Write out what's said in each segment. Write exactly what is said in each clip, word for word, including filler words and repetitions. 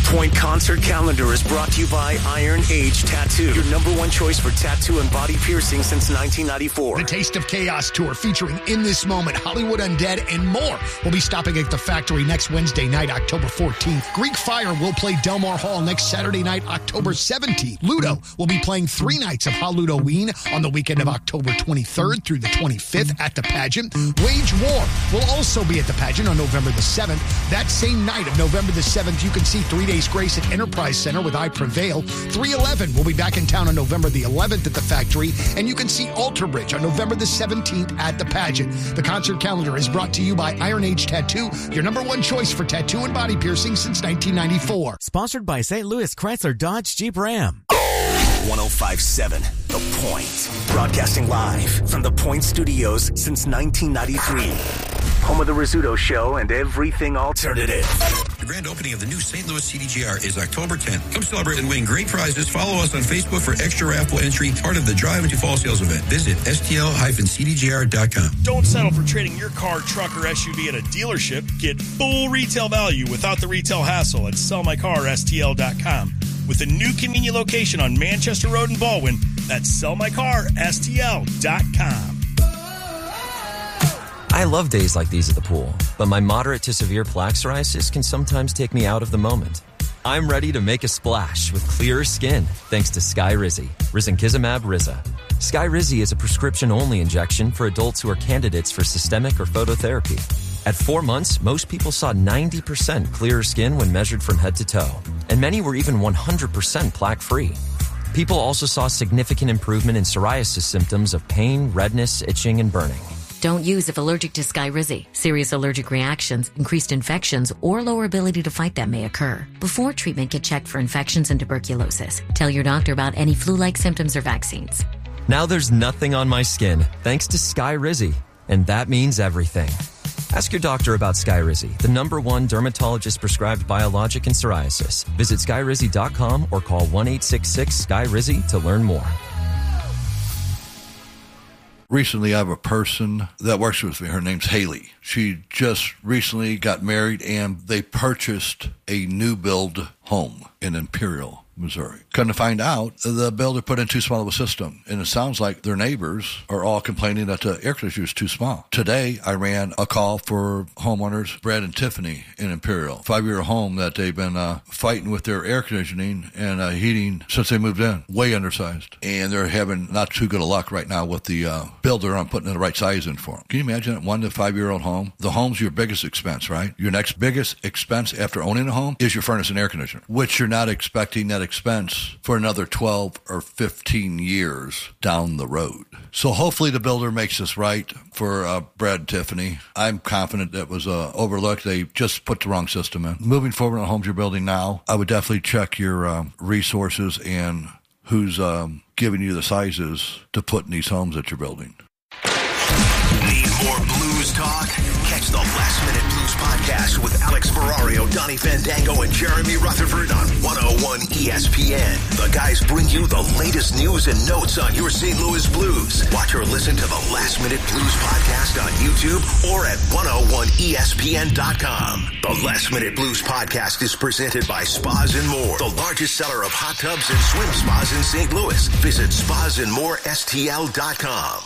Point Concert Calendar is brought to you by Iron Age Tattoo, your number one choice for tattoo and body piercing since nineteen ninety-four. The Taste of Chaos Tour featuring In This Moment, Hollywood Undead, and more will be stopping at the Factory next Wednesday night, October fourteenth. Greek Fire will play Delmar Hall next Saturday night, October seventeenth. Ludo will be playing three nights of Halloween on the weekend of October twenty-third through the twenty-fifth at the Pageant. Wage War will also be at the Pageant on November the seventh. That same night of November the seventh, you can see Three Days Grace at Enterprise Center with I Prevail. three eleven will be back in town on November the eleventh at the Factory, and you can see Alter Bridge on November the seventeenth at the Pageant. The concert calendar is brought to you by Iron Age Tattoo, your number one choice for tattoo and body piercing since nineteen ninety-four. Sponsored by Saint Louis Chrysler Dodge Jeep Ram. one oh five point seven The Point. Broadcasting live from the Point Studios since nineteen ninety-three. Home of the Rizzuto Show and everything alternative. The grand opening of the new Saint Louis C D G R is October tenth. Come celebrate and win great prizes. Follow us on Facebook for extra raffle entry, part of the Drive into Fall sales event. Visit S T L C D G R dot com. Don't settle for trading your car, truck, or S U V at a dealership. Get full retail value without the retail hassle at Sell My Car S T L dot com. With a new convenient location on Manchester Road in Baldwin, that's Sell My Car S T L dot com. I love days like these at the pool, but my moderate to severe plaque psoriasis can sometimes take me out of the moment. I'm ready to make a splash with clearer skin thanks to Skyrizi, Risankizumab Riza. Skyrizi is a prescription-only injection for adults who are candidates for systemic or phototherapy. At four months, most people saw ninety percent clearer skin when measured from head to toe, and many were even one hundred percent plaque-free. People also saw significant improvement in psoriasis symptoms of pain, redness, itching, and burning. Don't use if allergic to Skyrizi. Serious allergic reactions, increased infections, or lower ability to fight them may occur. Before treatment, get checked for infections and tuberculosis. Tell your doctor about any flu-like symptoms or vaccines. Now there's nothing on my skin thanks to Skyrizi, and that means everything. Ask your doctor about Skyrizi, the number one dermatologist-prescribed biologic in psoriasis. Visit Skyrizi dot com or call one eight six six Sky Rizi to learn more. Recently, I have a person that works with me. Her name's Haley. She just recently got married, and they purchased a new build home in Imperial, Missouri. Come to find out, the builder put in too small of a system, and it sounds like their neighbors are all complaining that the air conditioner is too small. Today, I ran a call for homeowners, Brad and Tiffany in Imperial, five-year home that they've been uh, fighting with their air conditioning and uh, heating since they moved in, way undersized. And they're having not too good of luck right now with the uh, builder on putting the right size in for them. Can you imagine that one to five-year-old home? The home's your biggest expense, right? Your next biggest expense after owning a home is your furnace and air conditioner, which you're not expecting that expense for another twelve or fifteen years down the road. So hopefully the builder makes this right for uh, Brad and Tiffany. I'm confident that was uh, overlooked. They just put the wrong system in. Moving forward on homes you're building now, I would definitely check your um, resources and who's um, giving you the sizes to put in these homes that you're building. Need more blues talk? Catch the Last Minute Blues podcast with Alex Ferrario, Donnie Fandango, and Jeremy Rutherford on one oh one E S P N. The guys bring you the latest news and notes on your Saint Louis Blues. Watch or listen to the Last Minute Blues podcast on YouTube or at one oh one E S P N dot com. The Last Minute Blues podcast is presented by Spas and More, the largest seller of hot tubs and swim spas in Saint Louis. Visit spas and more S T L dot com.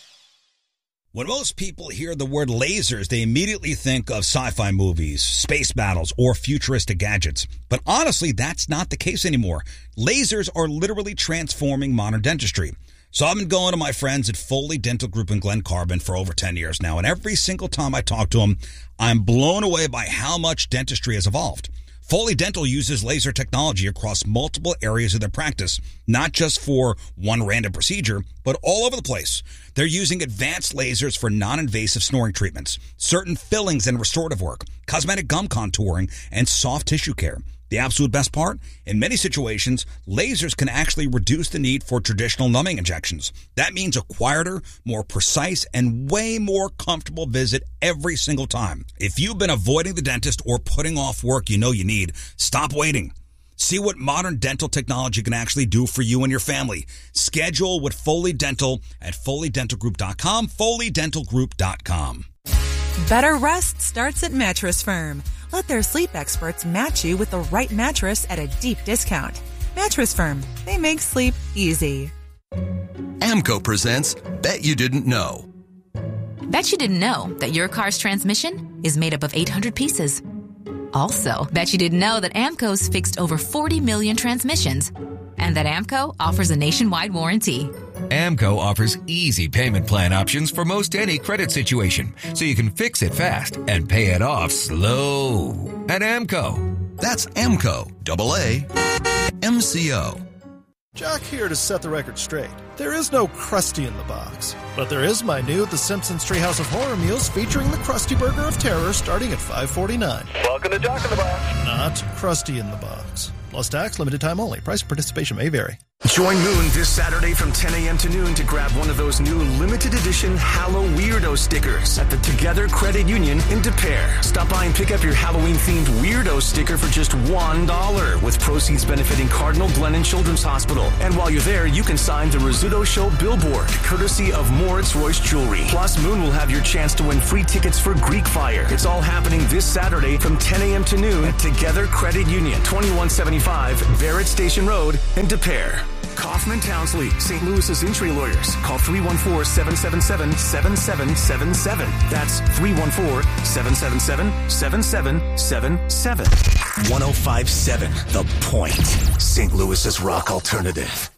When most people hear the word lasers, they immediately think of sci-fi movies, space battles, or futuristic gadgets. But honestly, that's not the case anymore. Lasers are literally transforming modern dentistry. So I've been going to my friends at Foley Dental Group in Glen Carbon for over ten years now, and every single time I talk to them, I'm blown away by how much dentistry has evolved. Foley Dental uses laser technology across multiple areas of their practice, not just for one random procedure, but all over the place. They're using advanced lasers for non-invasive snoring treatments, certain fillings and restorative work, cosmetic gum contouring, and soft tissue care. The absolute best part? In many situations, lasers can actually reduce the need for traditional numbing injections. That means a quieter, more precise, and way more comfortable visit every single time. If you've been avoiding the dentist or putting off work you know you need, stop waiting. See what modern dental technology can actually do for you and your family. Schedule with Foley Dental at Foley Dental Group dot com, Foley Dental Group dot com. Better rest starts at Mattress Firm. Let their sleep experts match you with the right mattress at a deep discount. Mattress Firm. They make sleep easy. AMCO presents Bet You Didn't Know. Bet you didn't know that your car's transmission is made up of eight hundred pieces. Also, bet you didn't know that AMCO's fixed over forty million transmissions and that AMCO offers a nationwide warranty. AMCO offers easy payment plan options for most any credit situation, so you can fix it fast and pay it off slow. At AMCO. That's AMCO, double A, M C O. Jock here to set the record straight. There is no Krusty in the box, but there is my new The Simpsons Treehouse of Horror meals featuring the Krusty Burger of Terror starting at five forty-nine. Welcome to Jock in the Box. Not Krusty in the box. Plus tax, limited time only. Price and participation may vary. Join Moon this Saturday from ten a.m. to noon to grab one of those new limited edition Hallow Weirdo stickers at the Together Credit Union in De Pere. Stop by and pick up your Halloween-themed Weirdo sticker for just one dollar, with proceeds benefiting Cardinal Glennon Children's Hospital. And while you're there, you can sign the Rizzuto Show billboard, courtesy of Moritz Royce Jewelry. Plus, Moon will have your chance to win free tickets for Greek Fire. It's all happening this Saturday from ten a.m. to noon at Together Credit Union, twenty-one seventy-five Barrett Station Road in De Pere. Kaufman Townsley, Saint Louis's injury lawyers. Call three one four, seven seven seven, seven seven seven seven. That's three one four, seven seven seven, seven seven seven seven. one oh five point seven The Point, Saint Louis's rock alternative.